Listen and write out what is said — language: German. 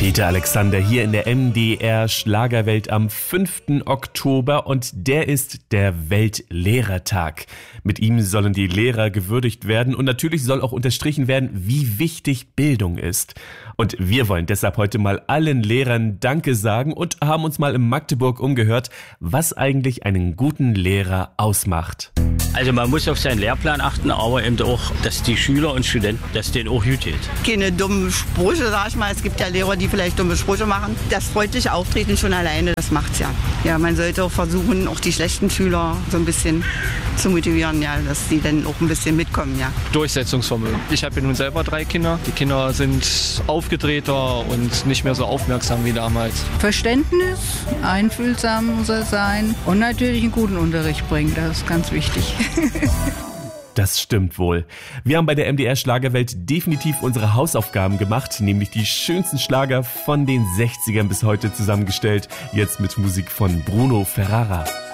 Peter Alexander hier in der MDR Schlagerwelt am 5. Oktober und der ist der Weltlehrertag. Mit ihm sollen die Lehrer gewürdigt werden und natürlich soll auch unterstrichen werden, wie wichtig Bildung ist. Und wir wollen deshalb heute mal allen Lehrern Danke sagen und haben uns mal in Magdeburg umgehört, was eigentlich einen guten Lehrer ausmacht. Also man muss auf seinen Lehrplan achten, aber eben auch, dass die Schüler und Studenten, dass denen auch gut geht. Keine dummen Sprüche, sag ich mal. Es gibt ja Lehrer, die vielleicht dumme Sprüche machen. Das freundliche Auftreten schon alleine, das macht's ja. Ja, man sollte auch versuchen, auch die schlechten Schüler so ein bisschen zu motivieren, ja, dass die dann auch ein bisschen mitkommen, ja. Durchsetzungsvermögen. Ich habe ja nun selber 3 Kinder. Die Kinder sind aufgedrehter und nicht mehr so aufmerksam wie damals. Verständnis, einfühlsam muss er sein und natürlich einen guten Unterricht bringen, das ist ganz wichtig. Das stimmt wohl. Wir haben bei der MDR Schlagerwelt definitiv unsere Hausaufgaben gemacht, nämlich die schönsten Schlager von den 60ern bis heute zusammengestellt. Jetzt mit Musik von Bruno Ferrara.